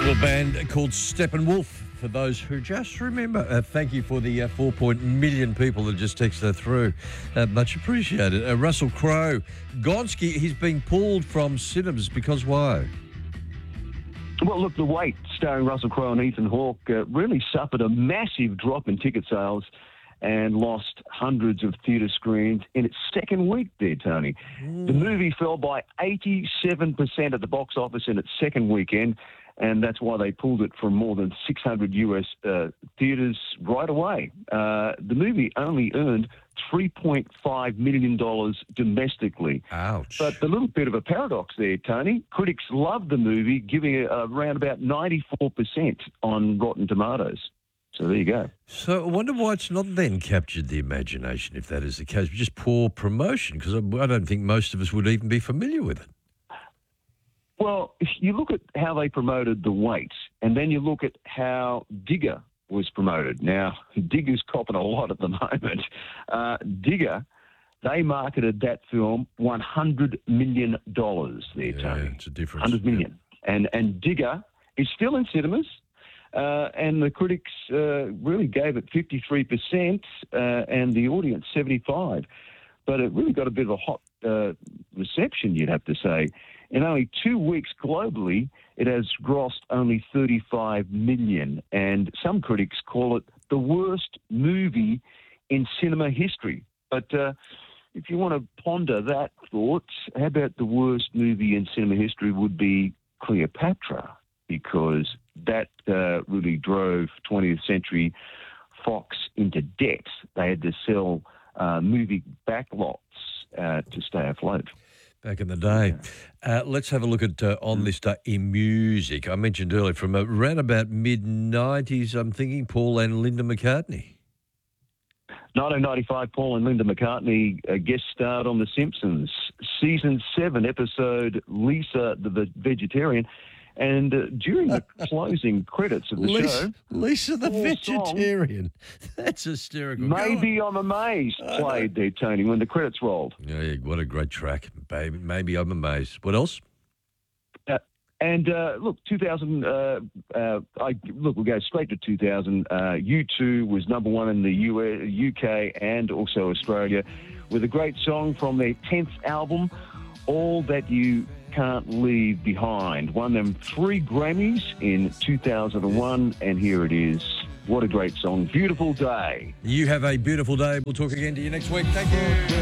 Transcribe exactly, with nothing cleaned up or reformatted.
Little band called Steppenwolf, for those who just remember. Uh, thank you for the uh, four point million people that just texted through. Uh, much appreciated. Uh, Russell Crowe, Gonski, he's being pulled from cinemas because why? Well, look, The Wait, starring Russell Crowe and Ethan Hawke, uh, really suffered a massive drop in ticket sales and lost hundreds of theatre screens in its second week there, Tony. Mm. The movie fell by eighty-seven percent at the box office in its second weekend, and that's why they pulled it from more than six hundred U S uh, theatres right away. Uh, the movie only earned three point five million dollars domestically. Ouch. But the little bit of a paradox there, Tony, critics loved the movie, giving it around about ninety-four percent on Rotten Tomatoes. So there you go. So I wonder why it's not then captured the imagination, if that is the case. Just poor promotion, because I don't think most of us would even be familiar with it. Well, if you look at how they promoted The Wait, and then you look at how Digger was promoted. Now, Digger's copping a lot at the moment. Uh, Digger, they marketed that film one hundred million dollars there, yeah, Tony. It's a difference. one hundred million dollars. Yeah. And, and Digger is still in cinemas. Uh, and the critics uh, really gave it fifty-three percent uh, and the audience seventy-five percent. But it really got a bit of a hot uh, reception, you'd have to say. In only two weeks globally, it has grossed only thirty-five million dollars, and some critics call it the worst movie in cinema history. But uh, if you want to ponder that thought, how about the worst movie in cinema history would be Cleopatra, because that uh, really drove twentieth century Fox into debt. They had to sell uh, movie backlots uh, to stay afloat. Back in the day. Uh, let's have a look at uh, On This Day in music. I mentioned earlier from around about mid nineties, I'm thinking Paul and Linda McCartney. nineteen ninety-five, Paul and Linda McCartney uh, guest starred on The Simpsons. Season seven, episode Lisa the Vegetarian. And uh, during the closing credits of the Lisa, show... Lisa the Vegetarian. Song, That's hysterical. Maybe I'm Amazed played there, Tony, when the credits rolled. Yeah, what a great track. Baby, Maybe I'm Amazed. What else? Uh, and uh, look, two thousand, uh, uh, I, look, we'll go straight to two thousand. Uh, U two was number one in the U S, U K and also Australia with a great song from their tenth album, All That You Can't Leave Behind. Won them three Grammys in two thousand one, and here it is. What a great song. Beautiful Day. You have a beautiful day. We'll talk again to you next week. Thank you.